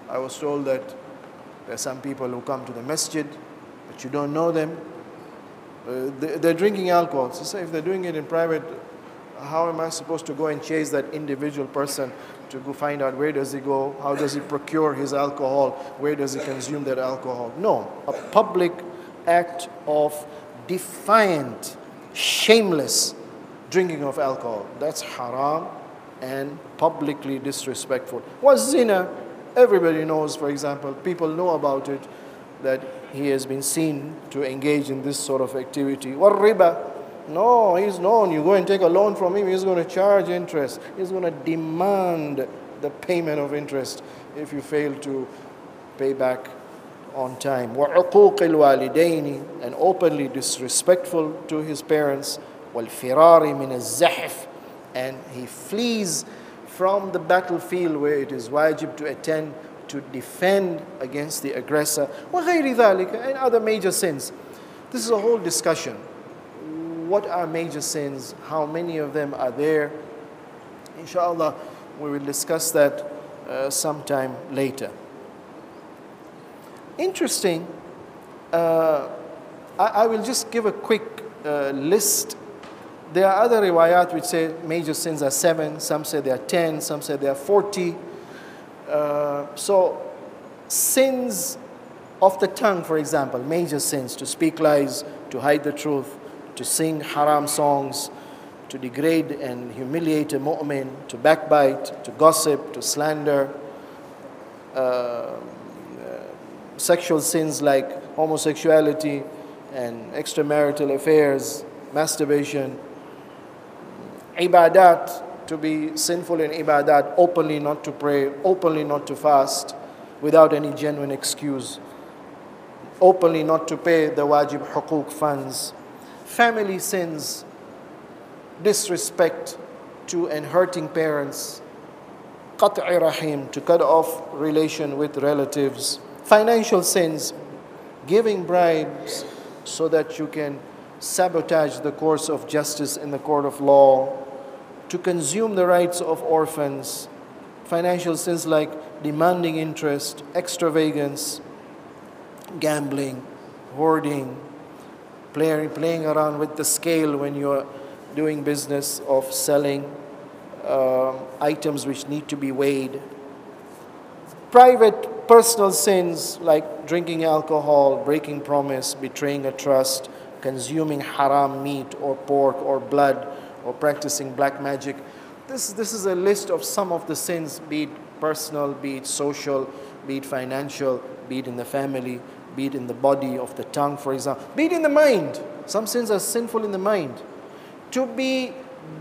I was told that there are some people who come to the masjid, but you don't know them. They're drinking alcohol. So say if they're doing it in private, how am I supposed to go and chase that individual person to go find out where does he go, how does he procure his alcohol, where does he consume that alcohol? No, a public act of defiant, shameless drinking of alcohol. That's haram and publicly disrespectful. Was zina? Everybody knows, for example, people know about it, that he has been seen to engage in this sort of activity. Or riba? No, he's known. You go and take a loan from him, he's going to charge interest. He's going to demand the payment of interest if you fail to pay back on time. وَعُقُوقِ الْوَالِدَيْنِ, and openly disrespectful to his parents. وَالْفِرَارِ مِنَ الزَّحْفِ, and he flees from the battlefield where it is wajib to attend to defend against the aggressor. وَغَيْرِ ذَلِكَ, and other major sins. This is a whole discussion. What are major sins? How many of them are there? Inshallah, we will discuss that sometime later. Interesting. I will just give a quick list. There are other riwayat which say major sins are 7, some say they are 10, some say they are 40. So sins of the tongue, for example, major sins: to speak lies, to hide the truth, to sing haram songs, to degrade and humiliate a mu'min, to backbite, to gossip, to slander. Sexual sins like homosexuality and extramarital affairs, masturbation. Ibadat, to be sinful in ibadat, openly not to pray, openly not to fast without any genuine excuse, openly not to pay the wajib hukuk funds. Family sins, disrespect to and hurting parents, qat'i rahim, to cut off relation with relatives. Financial sins, giving bribes so that you can sabotage the course of justice in the court of law, to consume the rights of orphans. Financial sins like demanding interest, extravagance, gambling, hoarding, playing around with the scale when you're doing business of selling items which need to be weighed. Private, personal sins like drinking alcohol, breaking promise, betraying a trust, consuming haram meat or pork or blood, or practicing black magic. This is a list of some of the sins, be it personal, be it social, be it financial, be it in the family, be it in the body of the tongue, for example, be it in the mind. Some sins are sinful in the mind. To be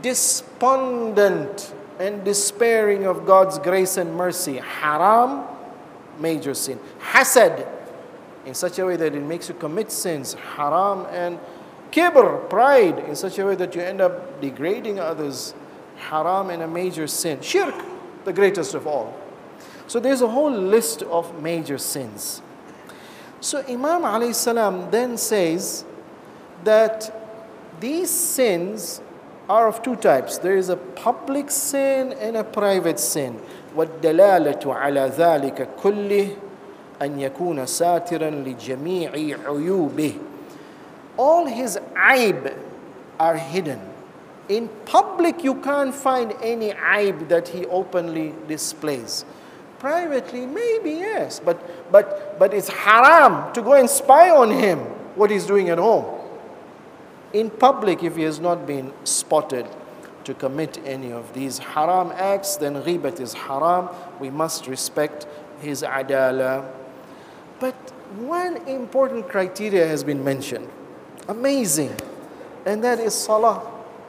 despondent and despairing of God's grace and mercy, haram, major sin. Hasad, in such a way that it makes you commit sins, haram. And kibr, pride, in such a way that you end up degrading others, haram, and a major sin. Shirk, the greatest of all. So there's a whole list of major sins. So Imam alayhi salam then says that these sins are of two types. There is a public sin and a private sin. وَالدَّلَالَةُ عَلَى ذَلِكَ كُلِّهِ أَنْ يَكُونَ سَاتِرًا لِجَمِيعِ عُيُوبِهِ. All his aib are hidden. In public you can't find any aib that he openly displays. Privately, maybe yes, but it's haram to go and spy on him, what he's doing at home. In public, if he has not been spotted to commit any of these haram acts, then ghibat is haram. We must respect his adala. But one important criteria has been mentioned. Amazing. And that is salah.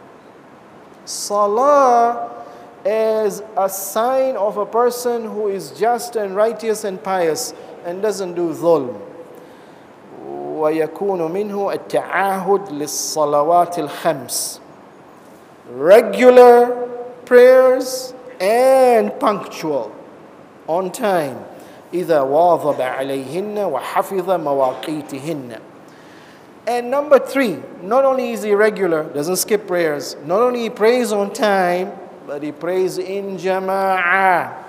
Salah is a sign of a person who is just and righteous and pious and doesn't do dhulm. وَيَكُونُ مِنْهُ التَّعَاهُدْ لِلصَّلَوَاتِ الْخَمْسِ. Regular prayers and punctual, on time. إِذَا وَاظَبَ عَلَيْهِنَّ وَحَفِظَ مَوَاقِيتِهِنَّ. And number 3, not only is he regular, doesn't skip prayers, not only he prays on time, but he prays in jama'ah.